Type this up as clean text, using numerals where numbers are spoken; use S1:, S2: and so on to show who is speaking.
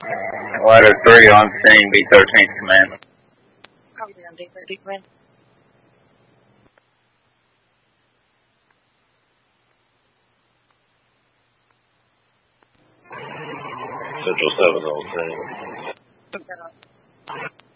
S1: Ladder 3 on scene, B-13 command.
S2: Copy on D-30 command.
S3: Central 7 on scene.
S2: Took that on.